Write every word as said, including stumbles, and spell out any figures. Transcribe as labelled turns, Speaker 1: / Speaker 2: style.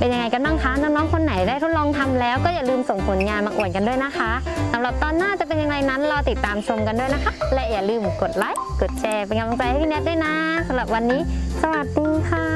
Speaker 1: เป็นยังไงกันบ้างคะน้องๆคนไหนได้ทดลองทำแล้วก็อย่าลืมส่งผลงานมาอวดกันด้วยนะคะสำหรับตอนหน้าจะเป็นยังไงนั้นรอติดตามชมกันด้วยนะคะและอย่าลืมกดไลค์กดแชร์เป็นกำลังใจให้พี่แนทด้วยนะสำหรับวันนี้สวัสดีค่ะ